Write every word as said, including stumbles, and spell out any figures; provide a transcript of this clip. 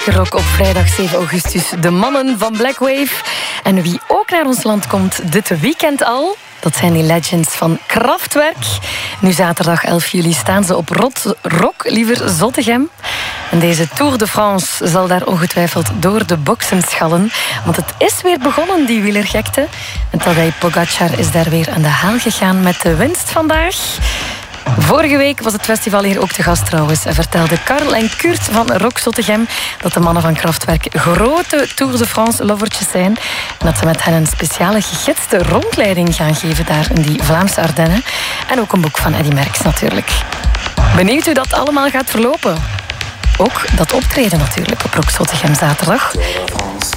Rock op vrijdag zeven augustus. De mannen van Black Wave. En wie ook naar ons land komt dit weekend al, dat zijn die legends van Kraftwerk. Nu zaterdag elf juli staan ze op Rot, Rock, liever Zottegem. En deze Tour de France zal daar ongetwijfeld door de boksen schallen. Want het is weer begonnen, die wielergekte. En Tadej Pogacar is daar weer aan de haal gegaan met de winst vandaag. Vorige week was het festival hier ook te gast trouwens. En vertelde Karl en Kurt van Rock Zottegem dat de mannen van Kraftwerk grote Tour de France lovertjes zijn. En dat ze met hen een speciale gegidste rondleiding gaan geven daar in die Vlaamse Ardennen. En ook een boek van Eddy Merckx natuurlijk. Benieuwd hoe dat allemaal gaat verlopen? Ook dat optreden natuurlijk op Rock Zottegem zaterdag.